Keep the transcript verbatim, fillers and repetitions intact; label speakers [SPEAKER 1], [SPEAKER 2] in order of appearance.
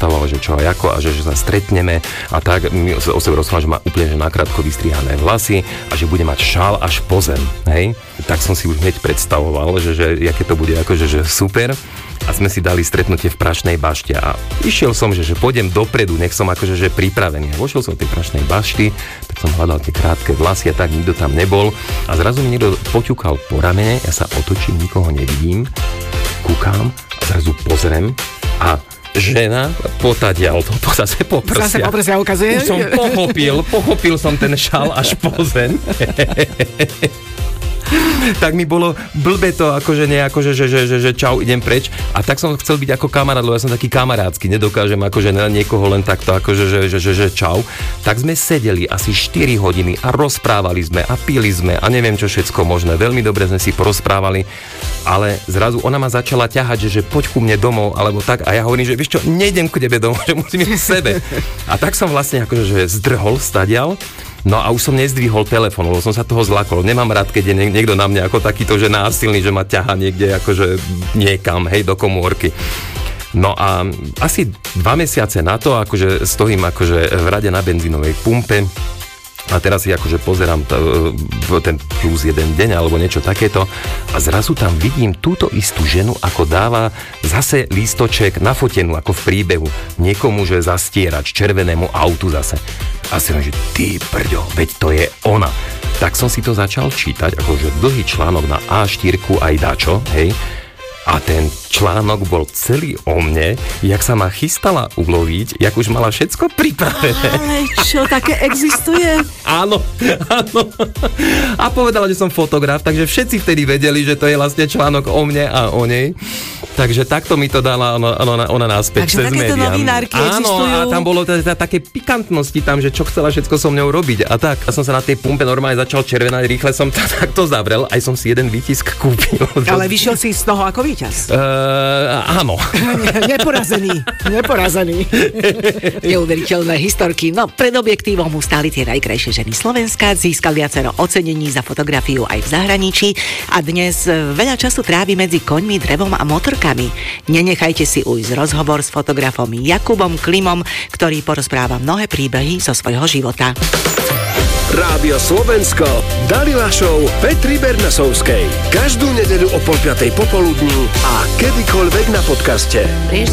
[SPEAKER 1] predstavoval, že čo a ako a že, že sa stretneme a tak mi o sebe rozprával, že má úplne že nakrátko vystrihané vlasy a že bude mať šál až po zem, hej. Tak som si už hneď predstavoval, že, že aké to bude akože že super. A sme si dali stretnutie v Prašnej bašte a išiel som, že, že pôjdem dopredu, nech som akože že pripravený. A vošiel som do tej Prašnej bašty, tak som hľadal tie krátke vlasy a tak, nikto tam nebol. A zrazu mi niekto poťukal po ramene, ja sa otočím, nikoho nevidím, kúkam a zrazu pozriem a žena potadiaľ to zase po prsia.
[SPEAKER 2] Zase po prsia ukazuje.
[SPEAKER 1] Už som pochopil, pochopil som ten šal až po zem. Tak mi bolo blbe to, akože nie, akože, že, že, že, že čau, idem preč. A tak som chcel byť ako kamarát, lebo ja som taký kamarátsky, nedokážem akože na niekoho len takto, akože, že, že, že, že čau. Tak sme sedeli asi štyri hodiny a rozprávali sme a pili sme a neviem čo všetko možné. Veľmi dobre sme si porozprávali, ale zrazu ona ma začala ťahať, že, že poď ku mne domov, alebo tak. A ja hovorím, že vieš čo, nejdem k tebe domov, že musím ísť k sebe. A tak som vlastne akože že zdrhol, stadial. No a už som nezdvihol telefón, lebo som sa toho zlakol. Nemám rád, keď je niekto na mňa ako takýto, že násilný, že ma ťahá niekde akože niekam, hej, do komórky. No a asi dva mesiace na to, akože stojím akože v rade na benzínovej pumpe a teraz si akože pozerám t- ten plus jeden deň alebo niečo takéto a zrazu tam vidím túto istú ženu, ako dáva zase lístoček nafotenú ako v príbehu niekomu, že zastierač červenému autu zase. A si hovorím, že ty prďo, veď to je ona. Tak som si to začal čítať, akože dlhý článok na á štyri aj dačo, hej. A ten článok bol celý o mne, jak sa ma chystala uloviť, jak už mala všetko pripravené.
[SPEAKER 2] Ale čo, také existuje?
[SPEAKER 1] Áno, áno. A povedala, že som fotograf, takže všetci vtedy vedeli, že to je vlastne článok o mne a o nej. Takže takto mi to dala ona, ona, ona naspäť cez médiá. Takže
[SPEAKER 2] takéto novinárky existujú.
[SPEAKER 1] Áno, a tam bolo t- t- také pikantnosti tam, že čo chcela všetko so mňou robiť a tak. A som sa na tej pumpe normálne začal červenať, rýchle som to takto zavrel, aj som si jeden výtisk kúpil.
[SPEAKER 2] Ale vyšiel si z toho ako víťaz.
[SPEAKER 1] Uh, áno.
[SPEAKER 2] Neporazený, neporazený. Neuveriteľné historky, no pred objektívom mu stáli tie najkrajšie ženy Slovenska, získal viacero ocenení za fotografiu aj v zahraničí a dnes veľa času trávi medzi koňmi, drevom a motorkami. Nenechajte si ujsť rozhovor s fotografom Jakubom Klimom, ktorý porozpráva mnohé príbehy zo svojho života.
[SPEAKER 3] Rádio Slovensko, Dalila Show Petry Bernasovskej. Každú nedeľu o pol piatej popoludní a kedykoľvek na podcaste.